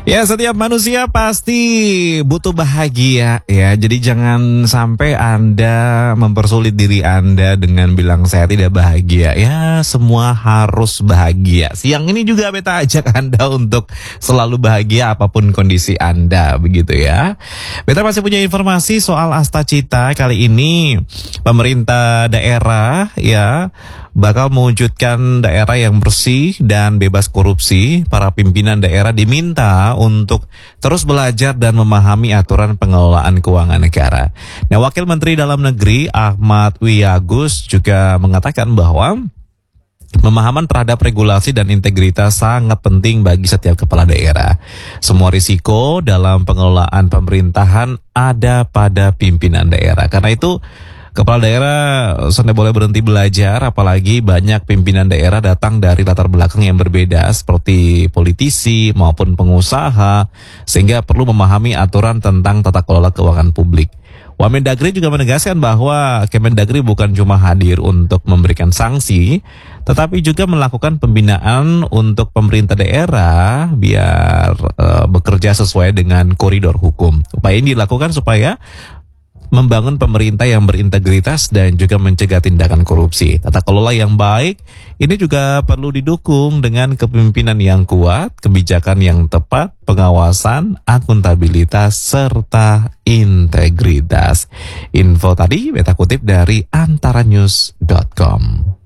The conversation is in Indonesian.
Ya, setiap manusia pasti butuh bahagia ya. Jadi jangan sampai Anda mempersulit diri Anda dengan bilang saya tidak bahagia. Ya, semua harus bahagia. Siang ini juga beta ajak Anda untuk selalu bahagia apapun kondisi Anda, begitu ya. Beta masih punya informasi soal Astacita. Kali ini pemerintah daerah ya bakal mewujudkan daerah yang bersih dan bebas korupsi. Para pimpinan daerah diminta untuk terus belajar dan memahami aturan pengelolaan keuangan negara. Nah, Wakil Menteri Dalam Negeri Ahmad Wiyagus juga mengatakan bahwa pemahaman terhadap regulasi dan integritas sangat penting bagi setiap kepala daerah. Semua risiko dalam pengelolaan pemerintahan ada pada pimpinan daerah. Karena itu kepala daerah sudah boleh berhenti belajar, apalagi banyak pimpinan daerah datang dari latar belakang yang berbeda seperti politisi maupun pengusaha, sehingga perlu memahami aturan tentang tata kelola keuangan publik. Wamendagri juga menegaskan bahwa Kemendagri bukan cuma hadir untuk memberikan sanksi, tetapi juga melakukan pembinaan untuk pemerintah daerah biar bekerja sesuai dengan koridor hukum. Upaya ini dilakukan supaya membangun pemerintah yang berintegritas dan juga mencegah tindakan korupsi. Tata kelola yang baik ini juga perlu didukung dengan kepemimpinan yang kuat, kebijakan yang tepat, pengawasan, akuntabilitas, serta integritas. Info tadi beta kutip dari antaranews.com.